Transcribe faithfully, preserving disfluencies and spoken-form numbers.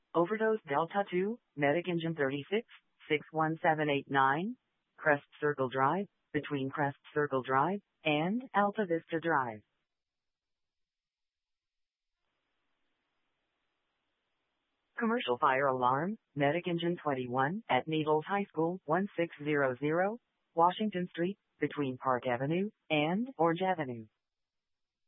Overdose Delta two, Medic Engine thirty-six, six one seven eight nine, Crest Circle Drive, between Crest Circle Drive and Alta Vista Drive. Commercial fire alarm, Medic Engine twenty-one, at Needles High School, sixteen hundred, Washington Street, between Park Avenue and Orange Avenue.